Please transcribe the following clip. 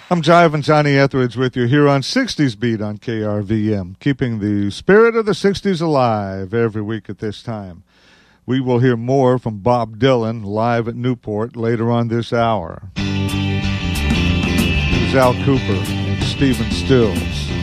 I'm Jive and Johnny Etheridge with you here on 60s Beat on KRVM, keeping the spirit of the 60s alive every week at this time. We will hear more from Bob Dylan live at Newport later on this hour. This is Al Cooper and Stephen Stills.